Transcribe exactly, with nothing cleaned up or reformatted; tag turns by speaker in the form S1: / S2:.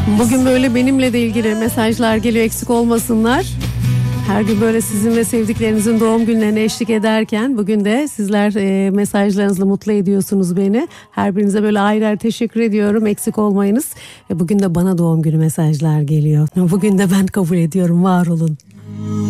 S1: Bugün böyle benimle de ilgili mesajlar geliyor, eksik olmasınlar. Her gün böyle sizin ve sevdiklerinizin doğum günlerine eşlik ederken bugün de sizler e, mesajlarınızla mutlu ediyorsunuz beni. Her birinize böyle ayrı ayrı teşekkür ediyorum, eksik olmayınız. E, bugün de bana doğum günü mesajlar geliyor. Bugün de ben kabul ediyorum, var olun.